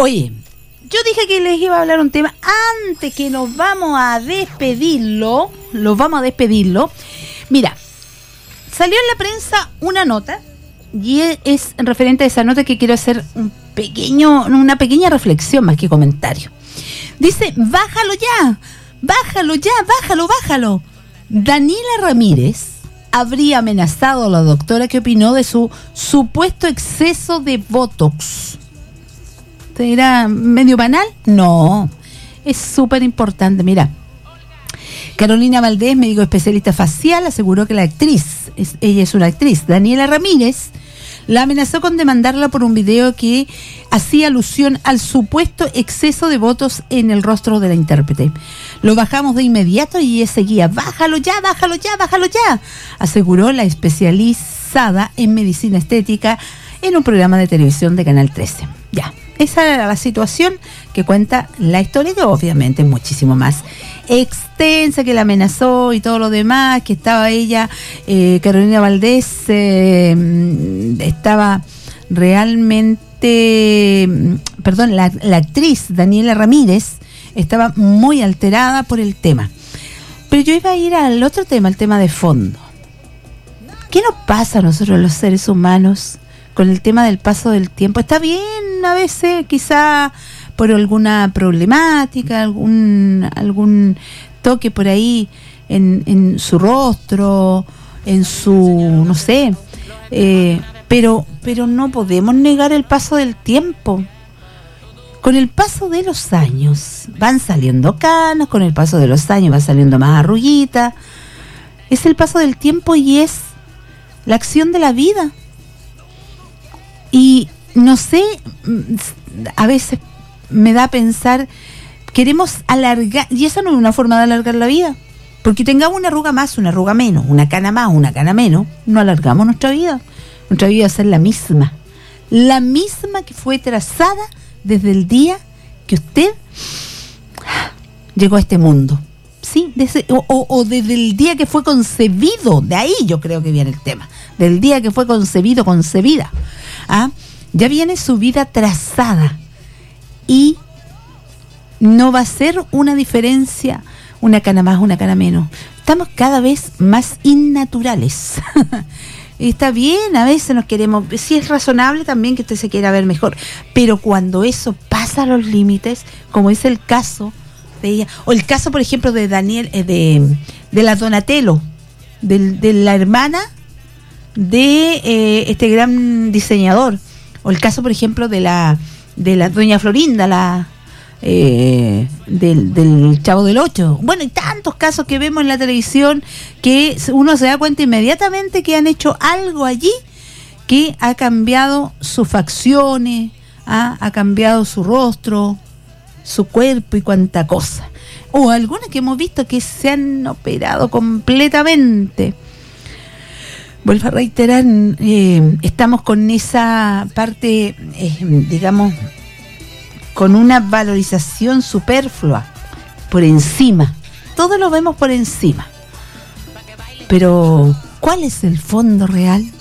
Oye, yo dije que les iba a hablar un tema antes que nos vamos a despedirlo. Mira, salió en la prensa una nota y es referente a esa nota que quiero hacer una pequeña reflexión más que comentario. Dice, bájalo. Daniela Ramírez habría amenazado a la doctora que opinó de su supuesto exceso de Botox. ¿Te dirá medio banal? No, es súper importante. Mira, Carolina Valdés, médico especialista facial, aseguró que ella es una actriz, Daniela Ramírez, la amenazó con demandarla por un video que hacía alusión al supuesto exceso de Botox en el rostro de la intérprete. Lo bajamos de inmediato y ella seguía, bájalo ya, aseguró la especializada en medicina estética en un programa de televisión de Canal 13. Ya, esa era la situación que cuenta la historia, que obviamente es muchísimo más extensa, que la amenazó y todo lo demás, que estaba ella, Carolina Valdés, estaba realmente, la actriz Daniela Ramírez estaba muy alterada por el tema. Pero yo iba a ir al otro tema, el tema de fondo. ¿Qué nos pasa a nosotros los seres humanos con el tema del paso del tiempo? Está bien a veces, quizá por alguna problemática, algún toque por ahí en su rostro, en su, no sé, pero no podemos negar el paso del tiempo. Con el paso de los años van saliendo canas, con el paso de los años va saliendo más arruguita. Es el paso del tiempo y es la acción de la vida. Y no sé, a veces me da a pensar, queremos alargar, y esa no es una forma de alargar la vida, porque tengamos una arruga más, una arruga menos, una cana más, una cana menos, no alargamos nuestra vida. Nuestra vida va a ser la misma que fue trazada desde el día que usted llegó a este mundo, ¿sí? Desde el día que fue concebido, de ahí yo creo que viene el tema, del día que fue concebido, concebida, ya viene su vida trazada y no va a ser una diferencia, una cana más, una cana menos. Estamos cada vez más innaturales. Está bien, a veces nos queremos, sí es razonable también que usted se quiera ver mejor, pero cuando eso pasa los límites, como es el caso de ella, o el caso por ejemplo de Daniel, de la Donatello, de la hermana de este gran diseñador, o el caso por ejemplo de la doña Florinda, del Chavo del Ocho. Bueno, y tantos casos que vemos en la televisión que uno se da cuenta inmediatamente que han hecho algo allí que ha cambiado sus facciones, ha cambiado su rostro, su cuerpo y cuánta cosa. O algunas que hemos visto que se han operado completamente. Vuelvo a reiterar, estamos con esa parte, digamos, con una valorización superflua, por encima. Todo lo vemos por encima. Pero, ¿cuál es el fondo real?